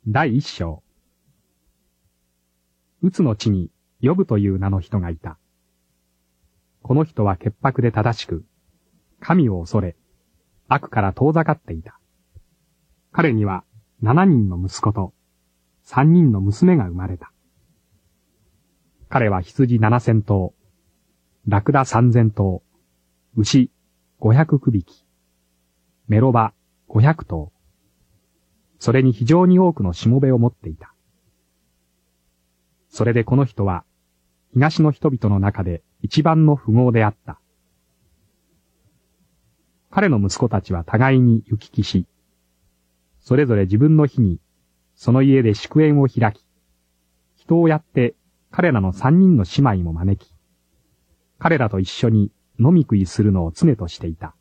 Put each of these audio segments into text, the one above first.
第一章。うつの地にヨブという名の人がいた。この人は潔白で正しく、神を恐れ、悪から遠ざかっていた。彼には7人の息子と3人の娘が生まれた。彼は羊7000頭、ラクダ3000頭、牛500区引き、メロバ500頭、それに非常に多くのしもべを持っていた。それでこの人は、東の人々の中で一番の富豪であった。彼の息子たちは互いに行き来し、それぞれ自分の日に、その家で祝宴を開き、人をやって彼らの3人の姉妹も招き、彼らと一緒に飲み食いするのを常としていた。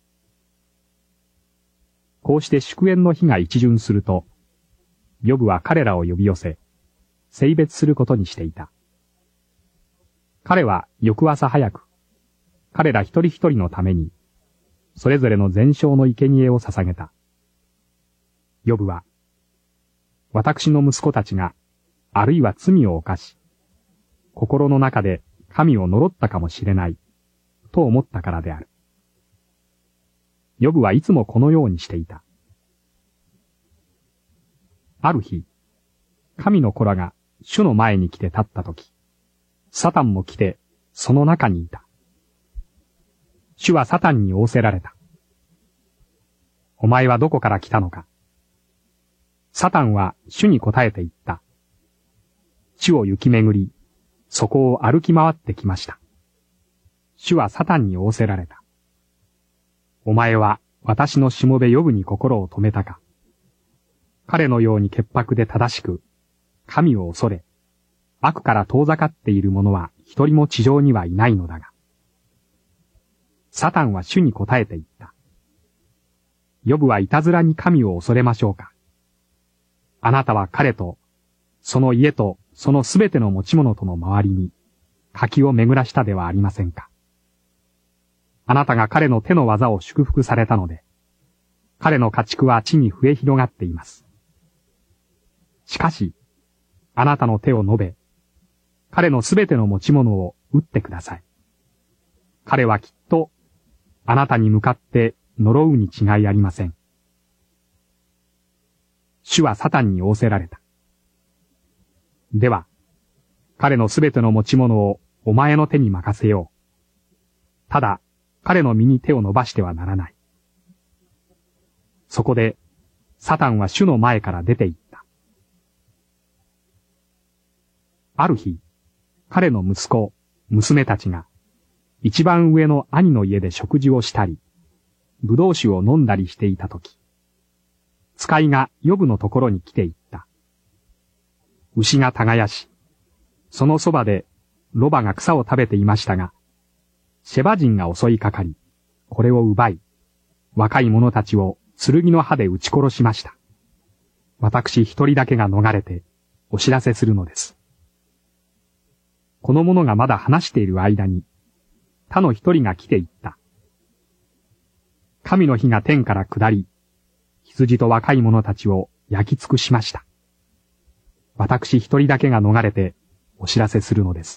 こうして祝宴の日が一巡すると、ヨブは彼らを呼び寄せ、聖別することにしていた。彼は翌朝早く、彼ら一人一人のために、それぞれの全焼の生贄を捧げた。ヨブは、私の息子たちが、あるいは罪を犯し、心の中で神を呪ったかもしれない、と思ったからである。ヨブはいつもこのようにしていた。ある日、神の子らが主の前に来て立ったとき、サタンも来てその中にいた。主はサタンに仰せられた。お前はどこから来たのか。サタンは主に答えて言った。地を行き巡り、そこを歩き回ってきました。主はサタンに仰せられた。お前は私のしもべヨブに心を止めたか。彼のように潔白で正しく、神を恐れ、悪から遠ざかっている者は一人も地上にはいないのだが。サタンは主に答えて言った。ヨブはいたずらに神を恐れましょうか。あなたは彼と、その家とそのすべての持ち物との周りに、柿を巡らしたではありませんか。あなたが彼の手の技を祝福されたので、彼の家畜は地に増え広がっています。しかし、あなたの手を伸べ、彼のすべての持ち物を打ってください。彼はきっと、あなたに向かって呪うに違いありません。主はサタンに仰せられた。では、彼のすべての持ち物をお前の手に任せよう。ただ、彼の身に手を伸ばしてはならない。そこで、サタンは主の前から出て行った。ある日、彼の息子、娘たちが、一番上の兄の家で食事をしたり、葡萄酒を飲んだりしていたとき、使いがヨブのところに来て言った。牛が耕し、そのそばでロバが草を食べていましたが、シェバ人が襲いかかり、これを奪い、若い者たちを剣の刃で撃ち殺しました。私一人だけが逃れてお知らせするのです。この者がまだ話している間に、他の一人が来て言った。神の火が天から下り、羊と若い者たちを焼き尽くしました。私一人だけが逃れてお知らせするのです。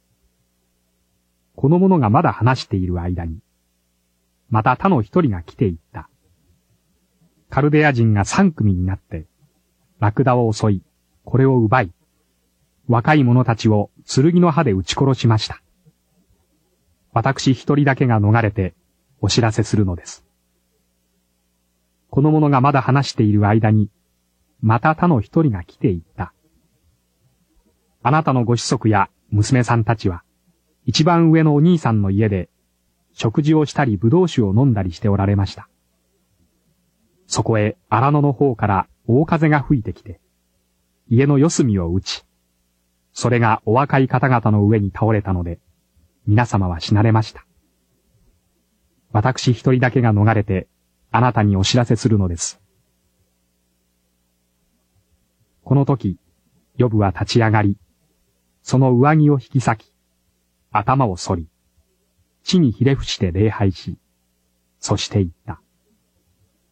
この者がまだ話している間に、また他の一人が来て言った。カルデア人が3組になって、ラクダを襲い、これを奪い、若い者たちを剣の刃で撃ち殺しました。私一人だけが逃れてお知らせするのです。この者がまだ話している間に、また他の一人が来て言った。あなたのご子息や娘さんたちは、一番上のお兄さんの家で、食事をしたり葡萄酒を飲んだりしておられました。そこへ荒野の方から大風が吹いてきて、家の四隅を打ち、それがお若い方々の上に倒れたので、皆様は死なれました。私一人だけが逃れて、あなたにお知らせするのです。この時、ヨブは立ち上がり、その上着を引き裂き、頭を反り、地にひれ伏して礼拝し、そして言った。